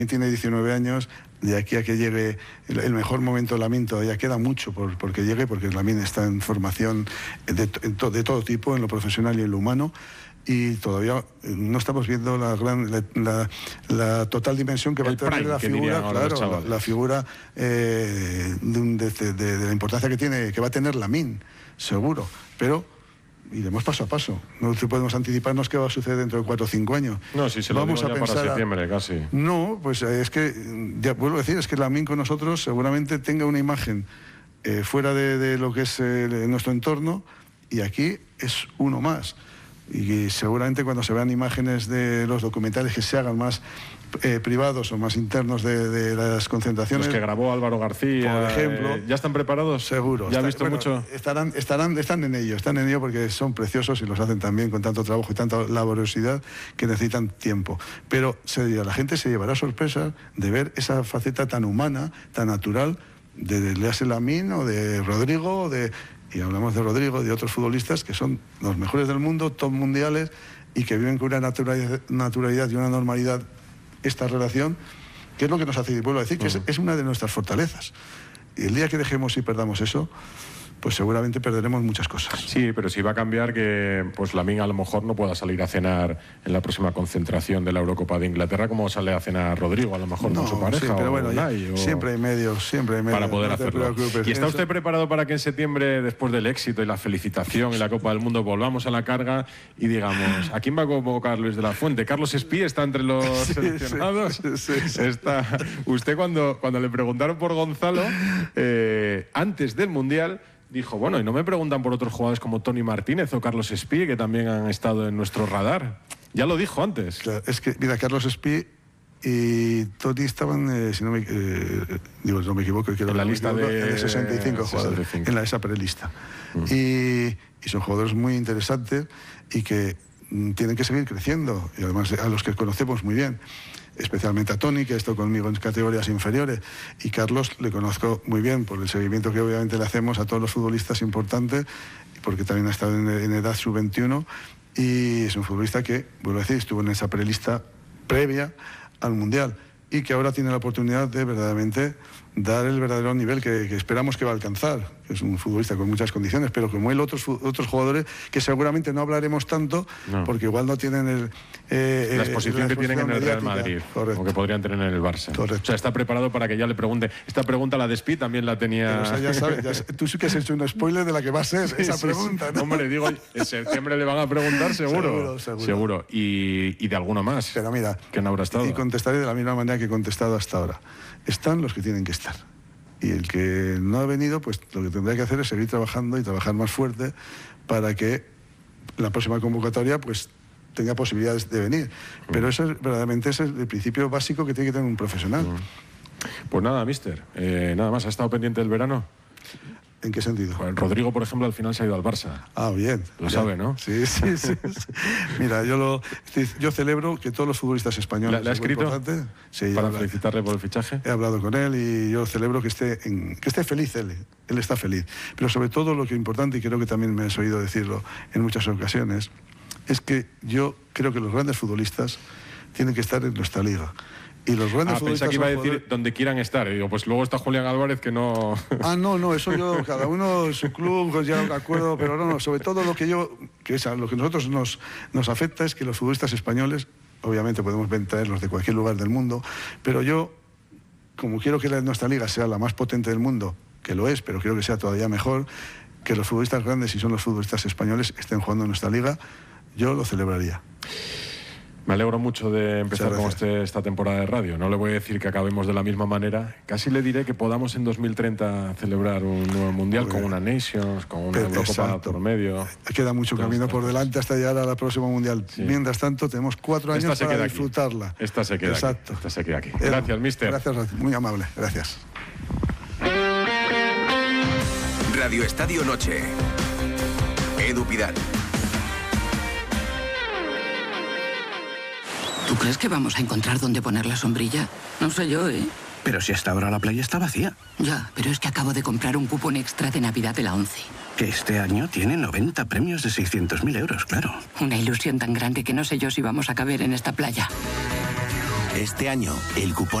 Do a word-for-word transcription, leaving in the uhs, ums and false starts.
Tiene diecinueve años, de aquí a que llegue el, el mejor momento de Lamine todavía queda mucho por porque llegue, porque Lamine está en formación de, en to, de todo tipo, en lo profesional y en lo humano, y todavía no estamos viendo la gran la, la, la total dimensión que va a tener la figura, claro, la, la figura eh, de, de, de, de la importancia que tiene, que va a tener Lamine, seguro, pero iremos paso a paso. No podemos anticiparnos qué va a suceder dentro de cuatro o cinco años. No, si se lo Vamos digo a ya pensar para septiembre, casi. No, pues es que, ya vuelvo a decir, es que Lamine con nosotros seguramente tenga una imagen eh, fuera de, de lo que es eh, nuestro entorno, y aquí es uno más. Y seguramente cuando se vean imágenes de los documentales que se hagan más eh, privados o más internos de, de las concentraciones, los que grabó Álvaro García, por ejemplo, eh, ¿ya están preparados? Seguro. ¿Ya Está, visto bueno, mucho? Estarán, estarán, están en ello, están en ello porque son preciosos y los hacen también con tanto trabajo y tanta laboriosidad que necesitan tiempo. Pero se, la gente se llevará sorpresa de ver esa faceta tan humana, tan natural, de Leas Lamine o de Rodrigo, de... Y hablamos de Rodrigo, de otros futbolistas que son los mejores del mundo, top mundiales, y que viven con una naturalidad, naturalidad y una normalidad esta relación, que es lo que nos hace, vuelvo a decir, que uh-huh. es, es una de nuestras fortalezas. Y el día que dejemos y perdamos eso, pues seguramente perderemos muchas cosas. Sí, pero si va a cambiar que pues Lamine a lo mejor no pueda salir a cenar en la próxima concentración de la Eurocopa de Inglaterra como sale a cenar Rodrigo, a lo mejor no, con su pareja. Sí, pero o bueno, Unai, o... siempre hay medios, siempre hay medios. Para poder no hacerlo. ¿Y está usted preparado para que en septiembre, después del éxito y la felicitación y la Copa del Mundo, volvamos a la carga y digamos, ¿a quién va a convocar Luis de la Fuente? ¿Carlos Espí está entre los sí, seleccionados? Sí, sí, sí. Está... Usted cuando, cuando le preguntaron por Gonzalo, eh, antes del Mundial, dijo, bueno, y no me preguntan por otros jugadores como Toni Martínez o Carlos Espí, que también han estado en nuestro radar. Ya lo dijo antes. Claro, es que, mira, Carlos Espí y Toni estaban, eh, si no me, eh, digo, no me equivoco, en la lista de, de sesenta y cinco jugadores, sesenta y cinco. En la, esa prelista. Mm. Y, y son jugadores muy interesantes y que mm, tienen que seguir creciendo, y además a los que conocemos muy bien. Especialmente a Toni, que ha estado conmigo en categorías inferiores, y Carlos le conozco muy bien por el seguimiento que obviamente le hacemos a todos los futbolistas importantes, porque también ha estado en, en edad sub veintiuno, y es un futbolista que, vuelvo a decir, estuvo en esa prelista previa al Mundial y que ahora tiene la oportunidad de verdaderamente dar el verdadero nivel que, que esperamos que va a alcanzar. Es un futbolista con muchas condiciones, pero como él, otros, otros jugadores que seguramente no hablaremos tanto, no. porque igual no tienen el, eh, la exposición la que tienen en el Real Madrid, correcto, o que podrían tener en el Barça. Correcto. O sea, está preparado para que ya le pregunte. Esta pregunta, la de Espí, también la tenía... Pero, o sea, ya sabes, ya, tú sí que has hecho un spoiler de la que va a ser sí, esa sí, pregunta, sí. ¿no? Hombre, digo, en septiembre le van a preguntar seguro. Seguro, seguro. seguro. Y, y de alguno más. Pero mira, que no habrá estado. Y contestaré de la misma manera que he contestado hasta ahora. Están los que tienen que estar. Y el que no ha venido, pues lo que tendrá que hacer es seguir trabajando y trabajar más fuerte para que la próxima convocatoria pues tenga posibilidades de venir. Pero eso es, verdaderamente ese es el principio básico que tiene que tener un profesional. Pues nada, mister. Eh, nada más, ¿ha estado pendiente del verano? ¿En qué sentido? Pues Rodrigo, por ejemplo, al final se ha ido al Barça. Ah, bien. Lo bien. sabe, ¿no? Sí, sí, sí. sí. Mira, yo lo, yo celebro que todos los futbolistas españoles... ¿Le ha escrito sí, para habla, felicitarle por el fichaje? He hablado con él y yo celebro que esté, en, que esté feliz él. Él está feliz. Pero sobre todo lo que es importante, y creo que también me has oído decirlo en muchas ocasiones, es que yo creo que los grandes futbolistas tienen que estar en nuestra liga. Y los grandes ah, futbolistas... pensaba que iba a decir jugadores... donde quieran estar. Y digo, pues luego está Julián Álvarez que no... Ah, no, no, eso yo, cada uno en su club, pues ya no me acuerdo, pero no, no, sobre todo lo que yo, que es a lo que a nosotros nos, nos afecta es que los futbolistas españoles, obviamente podemos traerlos de cualquier lugar del mundo, pero yo, como quiero que nuestra liga sea la más potente del mundo, que lo es, pero quiero que sea todavía mejor, que los futbolistas grandes, si son los futbolistas españoles, estén jugando en nuestra liga, yo lo celebraría. Me alegro mucho de empezar con este, esta temporada de radio. No le voy a decir que acabemos de la misma manera. Casi le diré que podamos en dos mil treinta celebrar un nuevo Mundial con una Nations, con una Eurocopa por medio. Queda mucho camino por delante hasta llegar a la próxima Mundial. Sí. Mientras tanto, tenemos cuatro años para disfrutarla. Aquí. Esta se queda Exacto. aquí. Esta se queda aquí. Gracias, mister. Gracias, muy amable. Gracias. Radio Estadio Noche. Edu Pidal. ¿Tú crees que vamos a encontrar dónde poner la sombrilla? No sé yo, ¿eh? Pero si hasta ahora la playa está vacía. Ya, pero es que acabo de comprar un cupón extra de Navidad de la ONCE. Que este año tiene noventa premios de seiscientos mil euros, claro. Una ilusión tan grande que no sé yo si vamos a caber en esta playa. Este año, el cupón